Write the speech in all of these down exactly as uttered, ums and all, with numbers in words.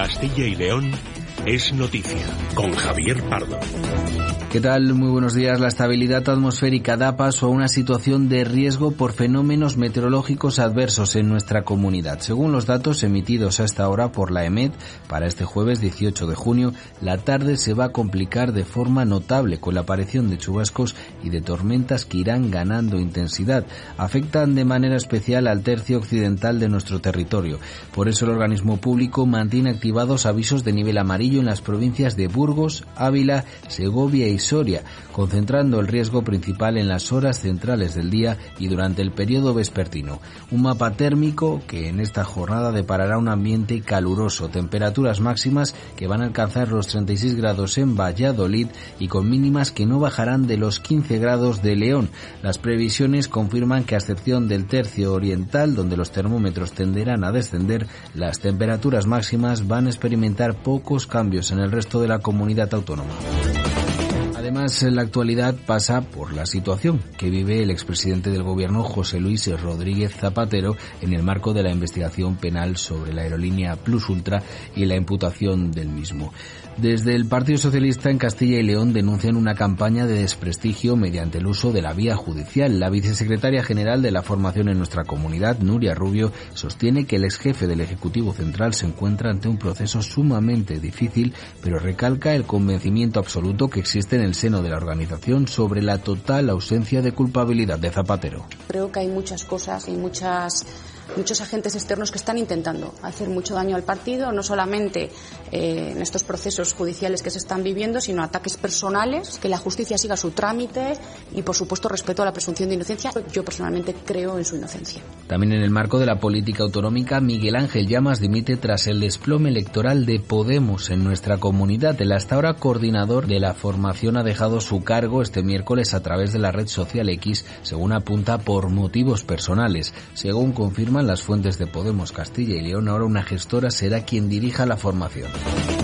Castilla y León es noticia, con Javier Pardo. ¿Qué tal? Muy buenos días. La estabilidad atmosférica da paso a una situación de riesgo por fenómenos meteorológicos adversos en nuestra comunidad. Según los datos emitidos hasta ahora por la EMET, para este jueves dieciocho de junio, la tarde se va a complicar de forma notable con la aparición de chubascos y de tormentas que irán ganando intensidad. Afectan de manera especial al tercio occidental de nuestro territorio. Por eso el organismo público mantiene activados avisos de nivel amarillo en las provincias de Burgos, Ávila, Segovia y Soria, concentrando el riesgo principal en las horas centrales del día y durante el periodo vespertino. Un mapa térmico que en esta jornada deparará un ambiente caluroso, temperaturas máximas que van a alcanzar los treinta y seis grados en Valladolid y con mínimas que no bajarán de los quince grados de León. Las previsiones confirman que a excepción del tercio oriental, donde los termómetros tenderán a descender, las temperaturas máximas van a experimentar pocos cambios en el resto de la comunidad autónoma. Además, la actualidad pasa por la situación que vive el expresidente del Gobierno, José Luis Rodríguez Zapatero, en el marco de la investigación penal sobre la aerolínea Plus Ultra y la imputación del mismo. Desde el Partido Socialista en Castilla y León denuncian una campaña de desprestigio mediante el uso de la vía judicial. La vicesecretaria general de la formación en nuestra comunidad, Nuria Rubio, sostiene que el exjefe del Ejecutivo Central se encuentra ante un proceso sumamente difícil, pero recalca el convencimiento absoluto que existe en el seno de la organización sobre la total ausencia de culpabilidad de Zapatero. Creo que hay muchas cosas y muchas muchos agentes externos que están intentando hacer mucho daño al partido, no solamente eh, en estos procesos judiciales que se están viviendo, sino ataques personales, que la justicia siga su trámite y, por supuesto, respeto a la presunción de inocencia. Yo personalmente creo en su inocencia. También en el marco de la política autonómica, Miguel Ángel Llamas dimite tras el desplome electoral de Podemos en nuestra comunidad. El hasta ahora coordinador de la formación ha dejado su cargo este miércoles a través de la red social X, según apunta, por motivos personales. Según confirman las fuentes de Podemos Castilla y León, ahora una gestora será quien dirija la formación.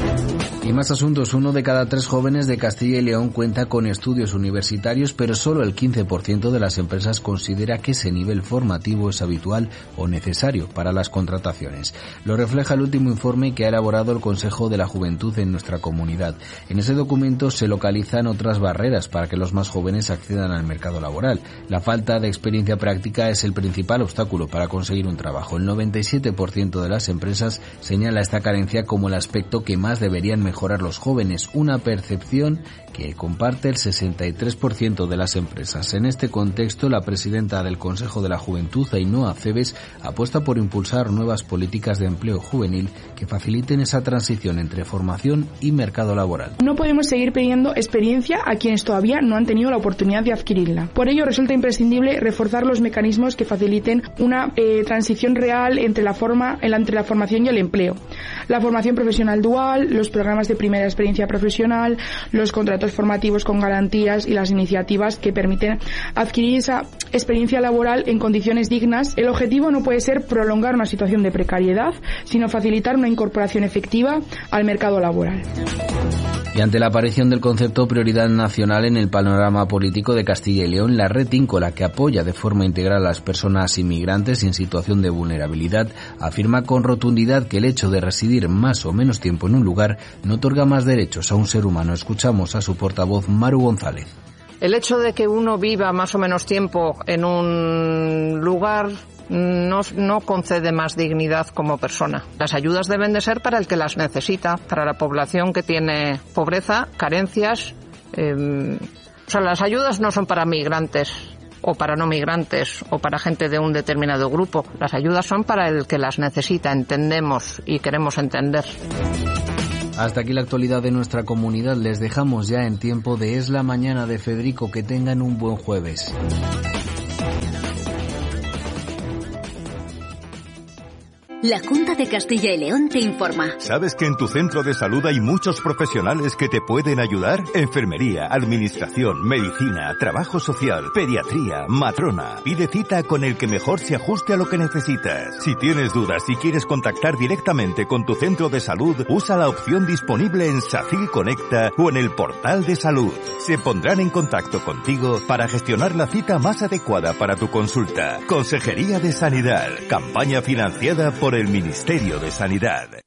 Y más asuntos. Uno de cada tres jóvenes de Castilla y León cuenta con estudios universitarios, pero solo el quince por ciento de las empresas considera que ese nivel formativo es habitual o necesario para las contrataciones. Lo refleja el último informe que ha elaborado el Consejo de la Juventud en nuestra comunidad. En ese documento se localizan otras barreras para que los más jóvenes accedan al mercado laboral. La falta de experiencia práctica es el principal obstáculo para conseguir un trabajo. El noventa y siete por ciento de las empresas señala esta carencia como el aspecto que más deberían mejorar los jóvenes, una percepción que comparte el sesenta y tres por ciento de las empresas. En este contexto, la presidenta del Consejo de la Juventud, Ainhoa Cebes, apuesta por impulsar nuevas políticas de empleo juvenil que faciliten esa transición entre formación y mercado laboral. No podemos seguir pidiendo experiencia a quienes todavía no han tenido la oportunidad de adquirirla. Por ello, resulta imprescindible reforzar los mecanismos que faciliten una eh, transición real entre la, forma, entre la formación y el empleo. La formación profesional dual, los programas de primera experiencia profesional, los contratos formativos con garantías y las iniciativas que permiten adquirir esa experiencia laboral en condiciones dignas. El objetivo no puede ser prolongar una situación de precariedad, sino facilitar una incorporación efectiva al mercado laboral. Y ante la aparición del concepto prioridad nacional en el panorama político de Castilla y León, la red Íncola, que apoya de forma integral a las personas inmigrantes en situación de vulnerabilidad, afirma con rotundidad que el hecho de residir más o menos tiempo en un lugar no otorga más derechos a un ser humano. Escuchamos a su portavoz, Maru González. El hecho de que uno viva más o menos tiempo en un lugar No, no concede más dignidad como persona. Las ayudas deben de ser para el que las necesita, para la población que tiene pobreza, carencias. Eh, o sea, las ayudas no son para migrantes o para no migrantes o para gente de un determinado grupo. Las ayudas son para el que las necesita, entendemos y queremos entender. Hasta aquí la actualidad de nuestra comunidad. Les dejamos ya en tiempo de Es la Mañana de Federico. Que tengan un buen jueves. La Junta de Castilla y León te informa. ¿Sabes que en tu centro de salud hay muchos profesionales que te pueden ayudar? Enfermería, administración, medicina, trabajo social, pediatría, matrona. Pide cita con el que mejor se ajuste a lo que necesitas. Si tienes dudas y quieres contactar directamente con tu centro de salud, usa la opción disponible en SACIL Conecta o en el portal de salud. Se pondrán en contacto contigo para gestionar la cita más adecuada para tu consulta. Consejería de Sanidad. Campaña financiada por el Ministerio de Sanidad.